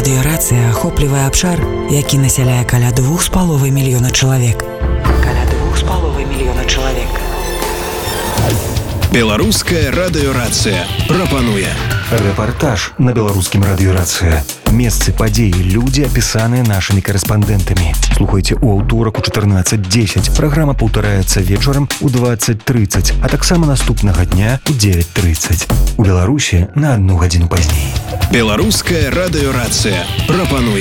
Радыёрацыя ахоплівае абшар, які насяляе каля 2,5 мільёна чалавек. Беларуская радыёрацыя прапануе рэпартаж на беларускім радыёрацыя. Месцы, падзеі, людзі, апісаныя нашымі карэспандэнтамі. Слухайце ў аўторак у 14:10. Праграма паўтараецца вечарам у 20:30, а таксама наступнага дня у 9:30. У Беларусі на 1 гадзіну пазней. Беларуская радыёрацыя прапануе